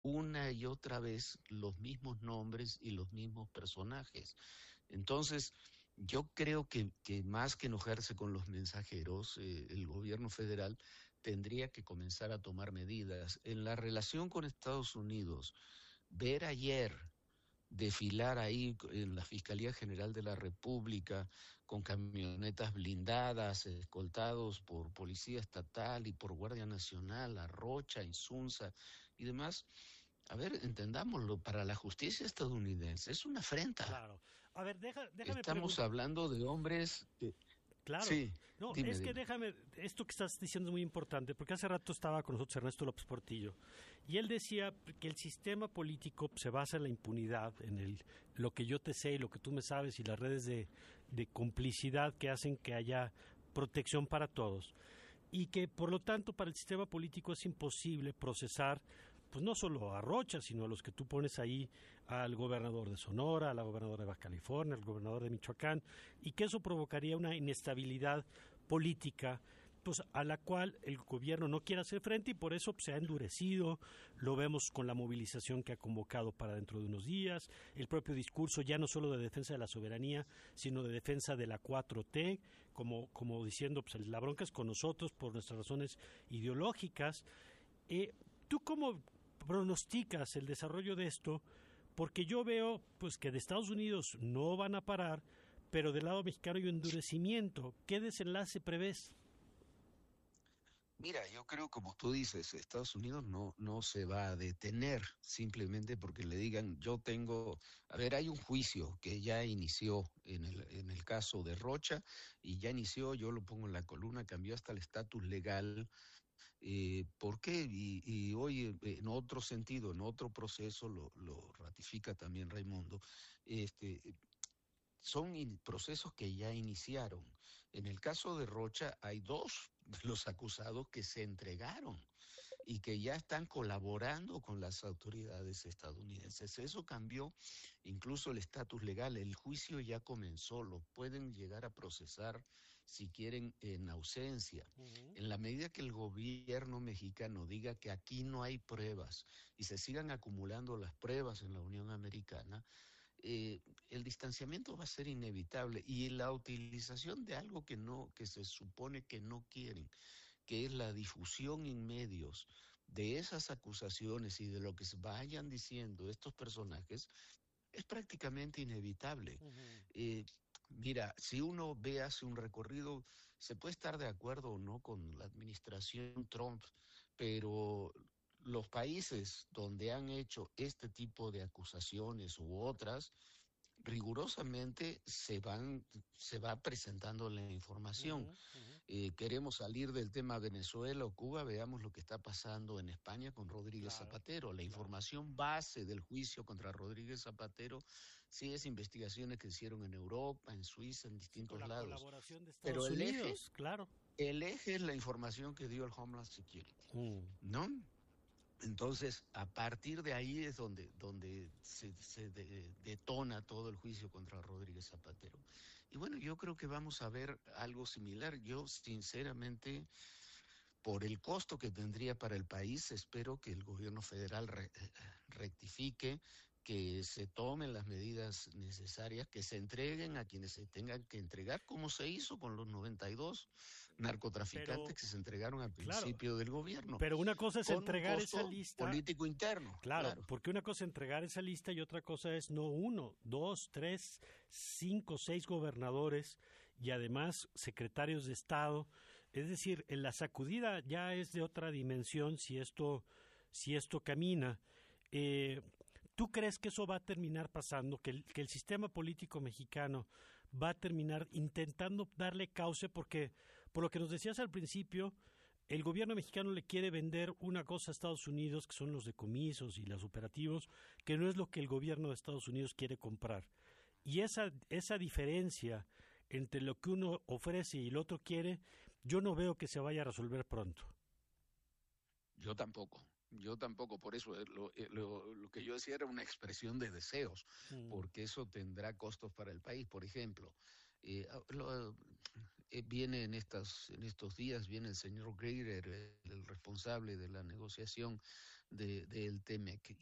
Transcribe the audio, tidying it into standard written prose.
una y otra vez los mismos nombres y los mismos personajes. Entonces, yo creo que más que enojarse con los mensajeros, el gobierno federal tendría que comenzar a tomar medidas. En la relación con Estados Unidos, ver ayer desfilar ahí en la Fiscalía General de la República con camionetas blindadas, escoltados por Policía Estatal y por Guardia Nacional, a Rocha, Insunza y demás. A ver, entendámoslo, para la justicia estadounidense es una afrenta. Claro. A ver, déjame Estamos preguntar. hablando de hombres que... Claro. Sí, No, dime, es que dime. déjame, esto que estás diciendo es muy importante, porque hace rato estaba con nosotros Ernesto López Portillo, y él decía que el sistema político se basa en la impunidad, en lo que yo te sé y lo que tú me sabes, y las redes de complicidad que hacen que haya protección para todos. Y que, por lo tanto, para el sistema político es imposible procesar pues no solo a Rocha, sino a los que tú pones ahí, al gobernador de Sonora, a la gobernadora de Baja California, al gobernador de Michoacán, y que eso provocaría una inestabilidad política pues a la cual el gobierno no quiere hacer frente y por eso se ha endurecido, lo vemos con la movilización que ha convocado para dentro de unos días, el propio discurso ya no solo de defensa de la soberanía, sino de defensa de la 4T, como diciendo, pues la bronca es con nosotros por nuestras razones ideológicas. ¿Tú cómo pronosticas el desarrollo de esto? Porque yo veo pues que de Estados Unidos no van a parar, pero del lado mexicano hay un endurecimiento. ¿Qué desenlace prevés? Mira, yo creo, como tú dices, Estados Unidos no se va a detener simplemente porque le digan, yo tengo, a ver, hay un juicio que ya inició en el caso de Rocha y ya inició, yo lo pongo en la columna, cambió hasta el estatus legal. ¿Por qué? Y hoy, en otro sentido, en otro proceso, lo ratifica también Raimundo, este, son procesos que ya iniciaron. En el caso de Rocha hay dos de los acusados que se entregaron y que ya están colaborando con las autoridades estadounidenses. Eso cambió incluso el estatus legal. El juicio ya comenzó, lo pueden llegar a procesar si quieren en ausencia. Uh-huh. En la medida que el gobierno mexicano diga que aquí no hay pruebas y se sigan acumulando las pruebas en la Unión Americana, el distanciamiento va a ser inevitable y la utilización de algo que se supone que no quieren, que es la difusión en medios de esas acusaciones y de lo que se vayan diciendo estos personajes, es prácticamente inevitable. Uh-huh. Eh, Mira, si uno hace un recorrido, se puede estar de acuerdo o no con la administración Trump, pero los países donde han hecho este tipo de acusaciones u otras, rigurosamente se va presentando la información. Uh-huh. Uh-huh. Queremos salir del tema Venezuela o Cuba, veamos lo que está pasando en España con Rodríguez Claro, Zapatero. La claro. información base del juicio contra Rodríguez Zapatero sí es investigaciones que hicieron en Europa, en Suiza, en Sí, con distintos la lados. colaboración de Pero Estados Unidos, claro. el eje es la información que dio el Homeland Security, Mm. ¿no? Entonces, a partir de ahí es donde detona todo el juicio contra Rodríguez Zapatero. Y bueno, yo creo que vamos a ver algo similar. Yo, sinceramente, por el costo que tendría para el país, espero que el gobierno federal rectifique, que se tomen las medidas necesarias, que se entreguen a quienes se tengan que entregar, como se hizo con los 92 narcotraficantes Pero, que se entregaron al claro, principio del gobierno, pero una cosa es con un entregar esa costo lista. político interno, Claro, claro. porque una cosa es entregar esa lista y otra cosa es no uno, dos, tres, cinco, seis gobernadores y además secretarios de Estado. Es decir, en la sacudida ya es de otra dimensión si esto camina. ¿Tú crees que eso va a terminar pasando, que el sistema político mexicano va a terminar intentando darle cauce? Porque, por lo que nos decías al principio, el gobierno mexicano le quiere vender una cosa a Estados Unidos, que son los decomisos y los operativos, que no es lo que el gobierno de Estados Unidos quiere comprar. Y esa diferencia entre lo que uno ofrece y el otro quiere, yo no veo que se vaya a resolver pronto. Yo tampoco, por eso lo que yo decía era una expresión de deseos, Mm. porque eso tendrá costos para el país. Por ejemplo, eh, lo- viene en estos días, viene el señor Greger, el responsable de la negociación del TEMEC.